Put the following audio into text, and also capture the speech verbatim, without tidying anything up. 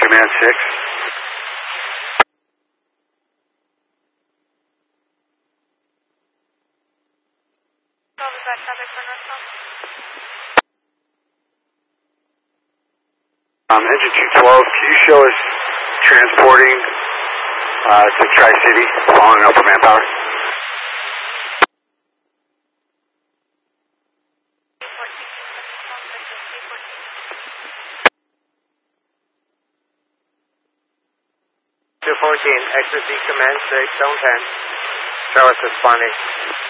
Command six. Um, engine two twelve, can you show us transporting uh, to Tri-City following Upper Manpower? two fourteen, exit D Command six, zone ten. Show us responding.